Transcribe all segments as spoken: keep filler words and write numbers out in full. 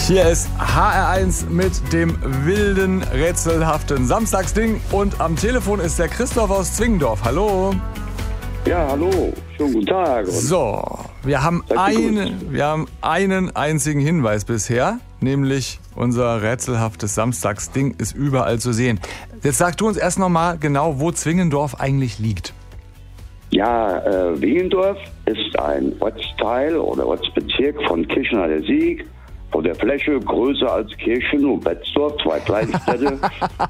Hier ist H R eins mit dem wilden, rätselhaften Samstagsding. Und am Telefon ist der Christoph aus Zwingendorf. Hallo. Ja, hallo. Schönen guten Tag. So, wir haben, eine, wir haben einen einzigen Hinweis bisher, nämlich unser rätselhaftes Samstagsding ist überall zu sehen. Jetzt sag du uns erst nochmal genau, wo Zwingendorf eigentlich liegt. Ja, äh, Wiendorf ist ein Ortsteil oder Ortsbezirk von Kirchen an der Sieg. Von der Fläche größer als Kirchen und Betzdorf, zwei Kleinstädte,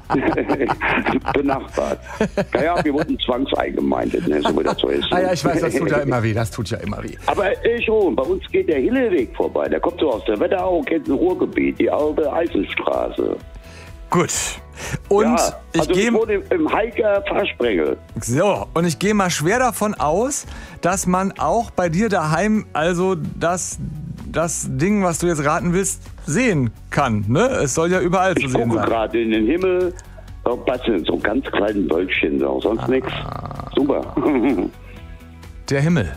benachbart. Naja, wir wurden zwangseingemeindet, ne, so wie das so ist. Ah ja, ich weiß, das tut ja immer weh, das tut ja immer weh. Aber äh, schon, bei uns geht der Hilleweg vorbei, der kommt so aus der Wetterau, kennt ein Ruhrgebiet, die alte Eisenstraße. Gut. Und ja, ich also gehe ich wohne im, im Heiker Fahrsprengel. So, und ich gehe mal schwer davon aus, dass man auch bei dir daheim also das das Ding, was du jetzt raten willst, sehen kann. Ne? Es soll ja überall ich zu sehen sein. Ich gucke gerade in den Himmel, oh, was sind so ganz kleinen Wölkchen, so, sonst ah. nichts. Super. Der Himmel.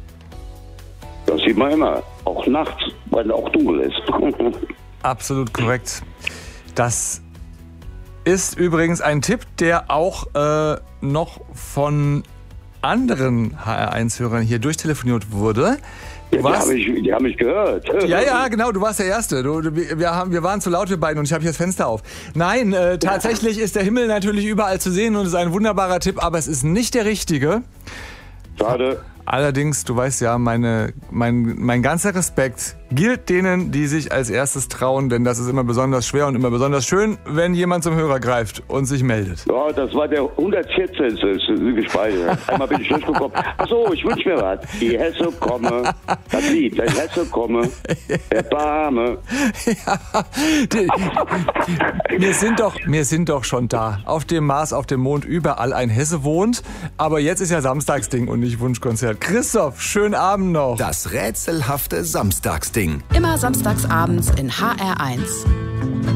Das sieht man immer, auch nachts, weil es auch dunkel ist. Absolut korrekt. Das ist übrigens ein Tipp, der auch äh, noch von anderen H R eins Hörern hier durchtelefoniert wurde. Ja, die habe ich, die hab ich gehört. Ja, ja, genau, du warst der Erste. Du, wir, haben, wir waren zu laut, wir beiden, und ich habe hier das Fenster auf. Nein, äh, tatsächlich ist der Himmel natürlich überall zu sehen und ist ein wunderbarer Tipp, aber es ist nicht der richtige. Schade. Allerdings, du weißt ja, meine, mein, mein ganzer Respekt gilt denen, die sich als erstes trauen, denn das ist immer besonders schwer und immer besonders schön, wenn jemand zum Hörer greift und sich meldet. Ja, das war der hundertvierzehnte gespeichert. Einmal bin ich durchgekommen. Achso, ich wünsche mir was. Die Hesse komme. Das Lied, wenn Hesse komme. Erbarme. Ja, die, wir, sind doch, wir sind doch schon da. Auf dem Mars, auf dem Mond, überall ein Hesse wohnt. Aber jetzt ist ja Samstagsding und nicht Wunschkonzert. Christoph, schönen Abend noch. Das rätselhafte Samstagsding. Immer samstagsabends in H R eins.